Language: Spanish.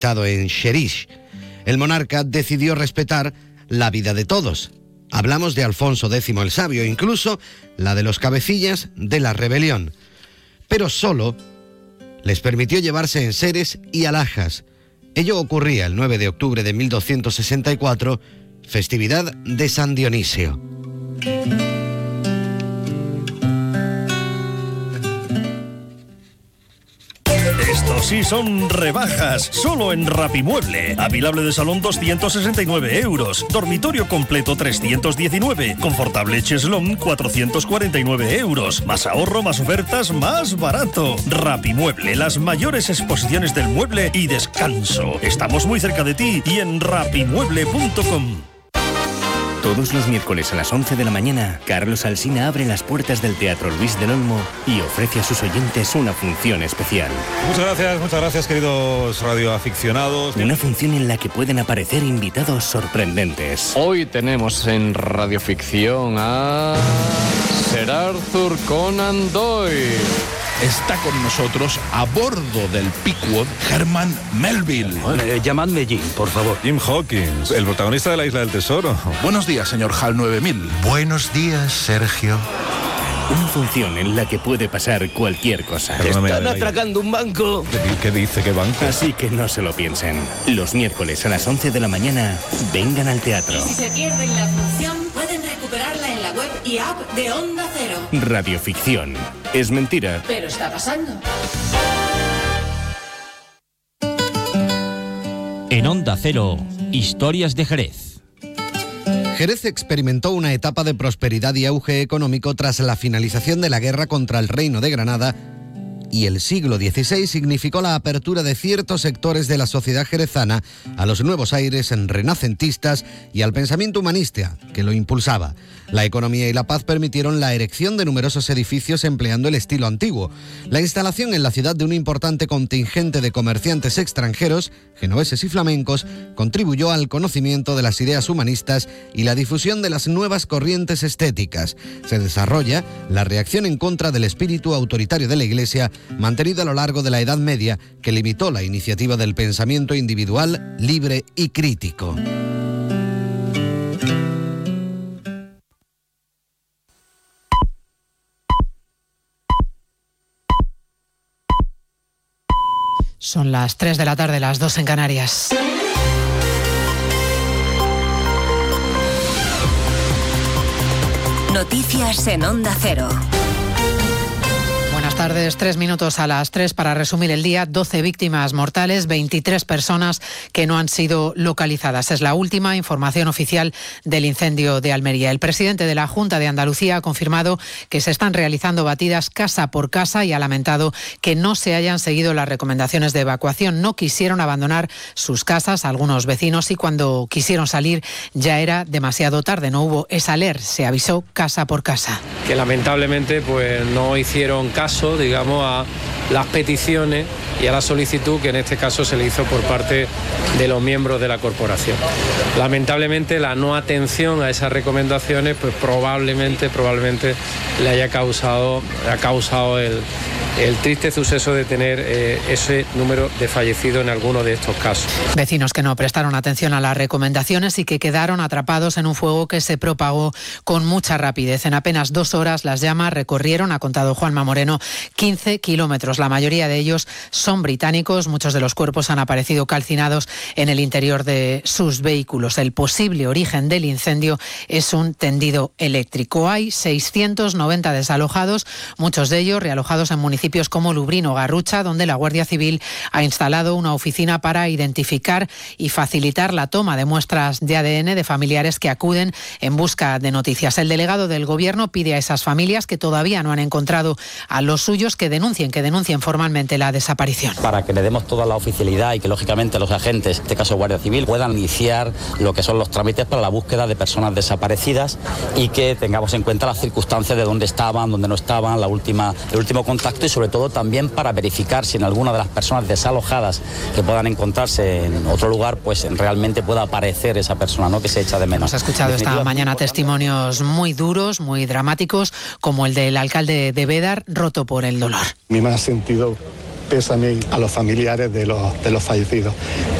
en Xerish. El monarca decidió respetar la vida de todos. Hablamos de Alfonso X el Sabio, incluso la de los cabecillas de la rebelión. Pero solo les permitió llevarse enseres y alhajas. Ello ocurría el 9 de octubre de 1264, festividad de San Dionisio. Estos sí son rebajas, solo en Rapimueble. Avilable de salón 269 euros, dormitorio completo 319, confortable cheslón 449 euros. Más ahorro, más ofertas, más barato. Rapimueble, las mayores exposiciones del mueble y descanso. Estamos muy cerca de ti y en rapimueble.com. Todos los miércoles a las 11 de la mañana, Carlos Alsina abre las puertas del Teatro Luis del Olmo y ofrece a sus oyentes una función especial. Muchas gracias, queridos radioaficionados. Una función en la que pueden aparecer invitados sorprendentes. Hoy tenemos en Radioficción a Sir Arthur Conan Doyle. Está con nosotros a bordo del Pequod Herman Melville. Llamadme Jim, por favor. Jim Hawkins, el protagonista de La Isla del Tesoro. Buenos días, señor HAL 9000. Buenos días, Sergio. Una función en la que puede pasar cualquier cosa. Están atracando un banco. ¿Qué dice? ¿Qué banco? Así que no se lo piensen. Los miércoles a las 11 de la mañana, vengan al teatro. Y si se pierden la función, pueden recuperarla en la web y app de Onda Cero. Radioficción. Es mentira. Pero está pasando. En Onda Cero, historias de Jerez. Jerez experimentó una etapa de prosperidad y auge económico tras la finalización de la guerra contra el Reino de Granada, y el siglo XVI significó la apertura de ciertos sectores de la sociedad jerezana a los nuevos aires renacentistas y al pensamiento humanista que lo impulsaba. La economía y la paz permitieron la erección de numerosos edificios empleando el estilo antiguo. La instalación en la ciudad de un importante contingente de comerciantes extranjeros, genoveses y flamencos, contribuyó al conocimiento de las ideas humanistas y la difusión de las nuevas corrientes estéticas. Se desarrolla la reacción en contra del espíritu autoritario de la Iglesia, mantenido a lo largo de la Edad Media, que limitó la iniciativa del pensamiento individual, libre y crítico. Son las 3 de la tarde, las 2 en Canarias. Noticias en Onda Cero. Buenas tardes, 3 minutos a las 3 para resumir el día. 12 víctimas mortales, 23 personas que no han sido localizadas. Es la última información oficial del incendio de Almería. El presidente de la Junta de Andalucía ha confirmado que se están realizando batidas casa por casa y ha lamentado que no se hayan seguido las recomendaciones de evacuación. No quisieron abandonar sus casas algunos vecinos y cuando quisieron salir ya era demasiado tarde. No hubo esa alerta, se avisó casa por casa. Que lamentablemente pues no hicieron caso, digamos, a las peticiones y a la solicitud que en este caso se le hizo por parte de los miembros de la corporación. Lamentablemente la no atención a esas recomendaciones pues probablemente le haya causado el triste suceso de tener ese número de fallecidos en alguno de estos casos. Vecinos que no prestaron atención a las recomendaciones y que quedaron atrapados en un fuego que se propagó con mucha rapidez. En apenas 2 horas las llamas recorrieron, ha contado Juanma Moreno, 15 kilómetros. La mayoría de ellos son británicos. Muchos de los cuerpos han aparecido calcinados en el interior de sus vehículos. El posible origen del incendio es un tendido eléctrico. Hay 690 desalojados, muchos de ellos realojados en municipios como Lubrino o Garrucha, donde la Guardia Civil ha instalado una oficina para identificar y facilitar la toma de muestras de ADN de familiares que acuden en busca de noticias. El delegado del Gobierno pide a esas familias que todavía no han encontrado a los suyos que denuncien formalmente la desaparición. Para que le demos toda la oficialidad y que lógicamente los agentes, en este caso Guardia Civil, puedan iniciar lo que son los trámites para la búsqueda de personas desaparecidas y que tengamos en cuenta las circunstancias de dónde estaban, dónde no estaban, el último contacto y sobre todo también para verificar si en alguna de las personas desalojadas que puedan encontrarse en otro lugar, pues realmente pueda aparecer esa persona, ¿no?, que se echa de menos. Hemos escuchado esta mañana testimonios muy duros, muy dramáticos, como el del alcalde de Bédar, roto por el dolor. A mí me ha sentido pésame a los familiares de los fallecidos.